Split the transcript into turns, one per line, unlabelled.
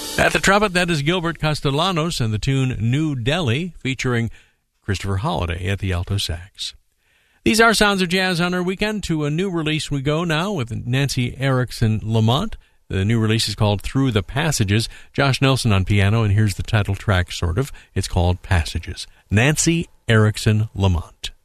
At the trumpet, that is Gilbert Castellanos and the tune New Delhi, featuring Christopher Holliday at the alto sax. These are Sounds of Jazz on our weekend. To a new release we go now with Nancy Erickson Lamont. The new release is called Through the Passages. Josh Nelson on piano, and here's the title track, sort of. It's called Passages. Nancy Erickson Lamont.